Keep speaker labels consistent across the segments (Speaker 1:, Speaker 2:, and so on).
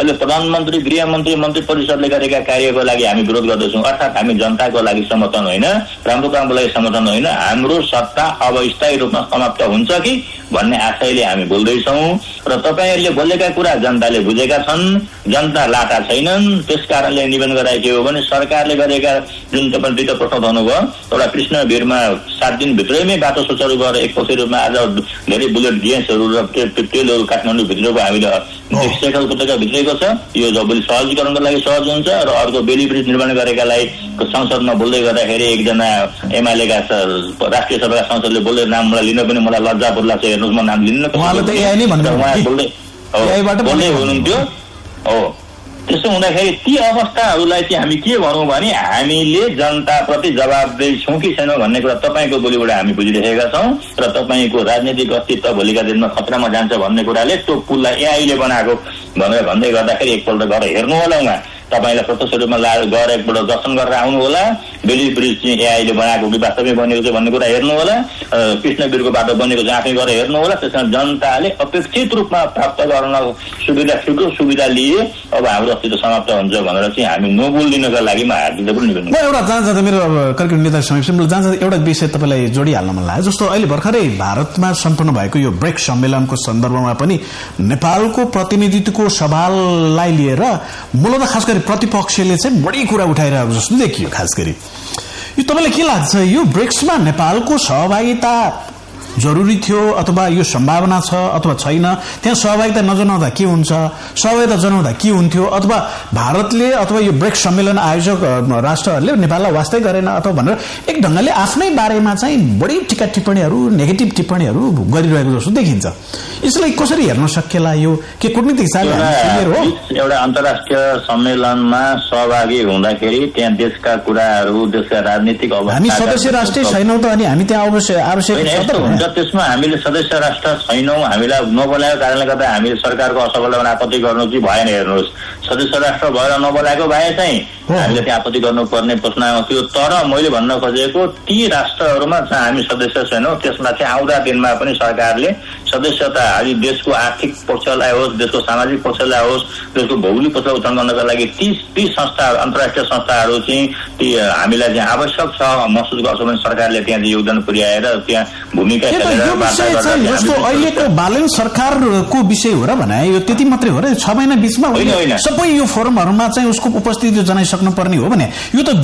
Speaker 1: अहिले प्रधानमन्त्री, गृहमन्त्री, मन्त्री परिषदले गरेका कार्यको लागि हामी विरोध गर्दछौँ। अर्थात् हामी जनताको लागि समर्थन होइन, राम्रो कामको लागि समर्थन होइन, हाम्रो सत्ता अब स्थायी रूपमा समाप्त हुन्छ कि भन्ने आशयले हामी बोल्दैछौँ। र तपाईँहरूले बोलेका कुरा जनताले बुझेका छन्, जनता लाटा छैनन्। त्यस कारणले निवेदन गराएको हो भने सरकारले गरेका जुन तपाईँ दुईटा प्रश्न उठाउनुभयो, एउटा कृष्णवीरमा 7 दिनभित्रैमै बाटो सुचारू गरेर एकपक्षी रूपमा आज धेरै बुलेट ग्यासहरू र तेलहरू काठमाडौँ भित्रको हामीले सेटल उपत्यका भित्रेको छ। यो जबले सहजीकरणको लागि सहज हुन्छ। र अर्को बेली ब्रिज निर्माण गरेकालाई संसदमा बोल्दै गर्दाखेरि एकजना एमालेका राष्ट्रिय सभाका सांसदले बोल्दै नाम मलाई लिन पनि मलाई लज्जापुर लाग्छ। हेर्नुहोस्, म नाम लिन्न, उहाँ बोल्दै हुनुहुन्थ्यो हो। त्यसो हुँदाखेरि ती अवस्थाहरूलाई चाहिँ हामी के भनौँ भने हामीले जनताप्रति जवाबदेही छौँ कि छैनौँ भन्ने कुरा तपाईँको बोलीबाट हामी बुझिरहेका छौँ। र तपाईँको राजनीतिक अस्तित्व भोलिका दिनमा खतरामा जान्छ भन्ने कुराले त्यो पुललाई एआईले बनाएको भनेर भन्दै गर्दाखेरि एकपल्ट गएर हेर्नु होला। उहाँ तपाईँलाई प्रत्यक्ष रूपमा गएर एकपल्ट दर्शन गरेर आउनु होला। बेली ब्रिज चाहिँ एआईले बनाएको कि वास्तवमै बनेको छ भन्ने कुरा हेर्नु होला। कृष्णवीरको बाटो बनेको चाहिँ आफै गएर हेर्नु होला। त्यसमा जनताले अपेक्षित रूपमा प्राप्त गर्न सुविधा लिए अब हाम्रो अस्तित्व समाप्त हुन्छ भनेर चाहिँ हामी नबोलिदिनका लागि म हार्दिक पनि निवेदन।
Speaker 2: म एउटा जान्छ मेरो कार्यक्रम नेता समीक्षा जान्छ एउटा विषय तपाईँलाई जोडिहाल्न मन लाग्यो। जस्तो अहिले भर्खरै भारतमा सम्पन्न भएको यो ब्रेक सम्मेलनको सन्दर्भमा पनि नेपालको प्रतिनिधित्वको सवाललाई लिएर मूलतः खास गरी प्रतिपक्षले चाहिँ बढी कुरा उठाइरहेको जस्तो देखियो। खास गरी यो तपाईँलाई के लाग्छ, यो ब्रिक्समा नेपालको सहभागिता जरुरी थियो अथवा यो सम्भावना छ अथवा छैन? त्यहाँ सहभागिता नजनाउँदा के हुन्छ, सहभागिता जनाउँदा के हुन्थ्यो? अथवा भारतले अथवा यो ब्रेक सम्मेलन आयोजक राष्ट्रहरूले नेपाललाई वास्तै गरेन अथवा भनेर एक ढङ्गले आफ्नै बारेमा चाहिँ बढी टीका टिप्पणीहरू, नेगेटिभ टिप्पणीहरू गरिरहेको जस्तो देखिन्छ। यसलाई कसरी हेर्न सकिएला? यो के कूटनीतिक हिसाबले हो?
Speaker 1: एउटा अन्तर्राष्ट्रिय सम्मेलनमा सहभागी हुँदाखेरि त्यहाँ देशका कुराहरू, देशका राजनीतिक
Speaker 2: हामी सदस्य राष्ट्र छैनौँ त, अनि हामी त्यहाँ आवश्यक
Speaker 1: त्यसमा हामीले सदस्य राष्ट्र छैनौँ, हामीलाई नबोलाएको कारणले गर्दा हामीले सरकारको असफलतामा आपत्ति गर्नु चाहिँ भएन। हेर्नुहोस्, सदस्य राष्ट्र भएर नबोलाएको भए चाहिँ हामीले त्यहाँ आपत्ति गर्नुपर्ने प्रश्न थियो। तर मैले भन्न खोजेको ती राष्ट्रहरूमा जहाँ हामी सदस्य छैनौँ त्यसमा चाहिँ आउँदा दिनमा पनि सरकारले सदस्यता अलि देशको आर्थिक पक्षलाई होस्, देशको सामाजिक पक्षलाई होस्, देशको भौगोलिक पक्षलाई उत्थान गर्नका लागि ती संस्था, अन्तर्राष्ट्रिय संस्थाहरू चाहिँ ती हामीलाई चाहिँ आवश्यक छ महसुस गर्छ भने सरकारले त्यहाँ योगदान पुर्याएर त्यहाँ भूमिका
Speaker 2: जस्तो अहिलेको बालन सरकारको विषय हो र भने यो त्यति मात्रै हो र? 6 महिना बीचमा सबै यो फोरमहरूमा चाहिँ उसको उपस्थिति जनाइसक्नु पर्ने हो भने यो त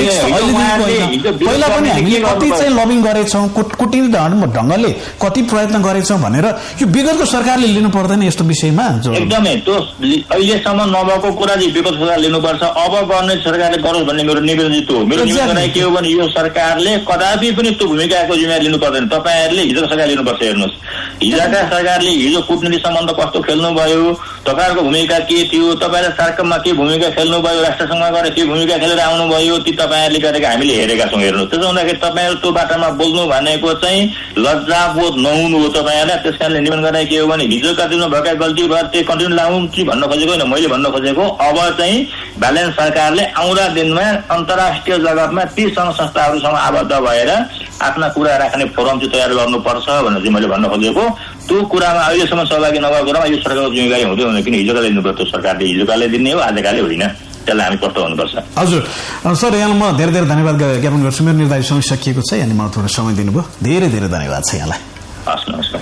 Speaker 2: पहिला पनि हामीले कति चाहिँ लबिङ गरेछौँ, कूटनीतिक ढङ्गले कति प्रयत्न गरेछौँ भनेर यो विगतको सरकारले लिनु पर्दैन यस्तो विषयमा?
Speaker 1: एकदमै त्यो अहिलेसम्म नभएको कुरा चाहिँ विगत सरकार लिनुपर्छ। अब गर्ने सरकारले गरोस् भन्ने मेरो निवेदन हो। मेरो निवेदन के हो भने यो सरकारले कदापि पनि त्यो भूमिकाको जिम्मेवारी लिनु पर्दैन। तपाईँहरूले हिजोको सरकार लिनुपर्छ। हेर्नुहोस्, हिजोका सरकारले हिजो कूटनीतिक सम्बन्ध कस्तो खेल्नुभयो, तपाईँहरूको भूमिका के थियो, तपाईँले सार्कमा के भूमिका खेल्नुभयो, राष्ट्रसङ्घमा गएर के भूमिका खेलेर आउनुभयो, ती तपाईँहरूले गरेका हामीले हेरेका छौँ। हेर्नुहोस्, त्यसो हुँदाखेरि तपाईँहरू त्यो बाटोमा बोल्नु भनेको चाहिँ लज्जाबोध नहुनु हो तपाईँहरूलाई। त्यस कारणले निवेदन गराए के हो भने हिजोका दिनमा भएका गल्ती भएर त्यो कन्टिन्यू लाउँ कि भन्न खोजेको होइन। मैले भन्न खोजेको अब चाहिँ बालन सरकारले आउँदा दिनमा अन्तर्राष्ट्रिय जगतमा ती सङ्घ संस्थाहरूसँग आबद्ध भएर आफ्ना कुरा राख्ने फोरम चाहिँ तयार गर्नुपर्छ भनेर चाहिँ मैले भन्न खोजेको। त्यो कुरामा अहिलेसम्म सहभागी नभएको कुरामा यो सरकारको जिम्मेवारी हुँदैन। किन हिजोकाले दिनुपर्छ, सरकारले हिजोकाले दिने हो, आजकाले होइन। त्यसलाई हामी प्रष्ट हुनुपर्छ।
Speaker 2: हजुर सर, यहाँलाई म धेरै धेरै धन्यवाद ज्ञापन गर्छु। मेरो निर्धारित समय सकिएको छ, अनि मलाई थोरै समय दिनुभयो, धेरै धेरै धन्यवाद छ यहाँलाई।
Speaker 1: हस्, नमस्कार।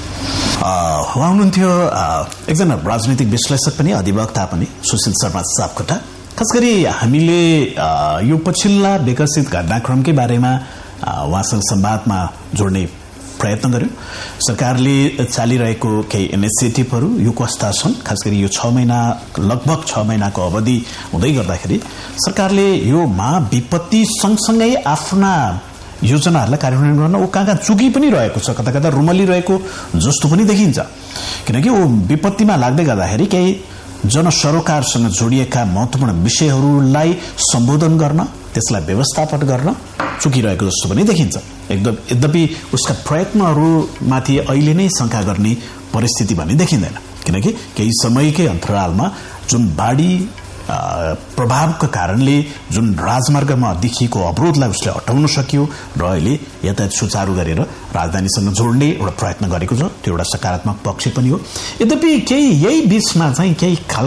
Speaker 2: उहाँ हुनुहुन्थ्यो एकजना राजनीतिक विश्लेषक पनि, अधिवक्ता पनि, सुशील शर्मा सापकोटा। खास गरी हामीले यो पछिल्ला विकसित घटनाक्रमकै बारेमा उहाँसँग संवादमा जोड्ने प्रयत्न गर्यो। सरकारले चालिरहेको केही इनिसिएटिभहरू यो कस्ता छन्, खास गरी यो 6 महिना लगभग 6 महिनाको अवधि हुँदै गर्दाखेरि सरकारले यो महाविपत्ति सँगसँगै आफ्ना योजनाहरूलाई कार्यान्वयन गर्न ऊ कहाँ चुकी पनि रहेको छ, कता कता रुमलिरहेको जस्तो पनि देखिन्छ। किनकि ऊ विपत्तिमा लाग्दै गर्दाखेरि केही जनसरोकारसँग जोडिएका महत्त्वपूर्ण विषयहरूलाई सम्बोधन गर्न, त्यसलाई व्यवस्थापन गर्न चुकिरहेको जस्तो पनि देखिन्छ। यद्यपि उसका प्रयत्नहरूमाथि अहिले नै शङ्का गर्ने परिस्थिति भने देखिँदैन। किनकि केही समयकै अन्तरालमा जुन बाढी प्रभावका कारणले जुन राजमार्गमा देखिएको अवरोधलाई उसले हटाउन सक्यो र अहिले यातायात सुचारू गरेर राजधानीसँग जोड्ने एउटा प्रयत्न गरेको छ। त्यो एउटा सकारात्मक पक्ष पनि हो। यद्यपि केही यही बीचमा चाहिँ केही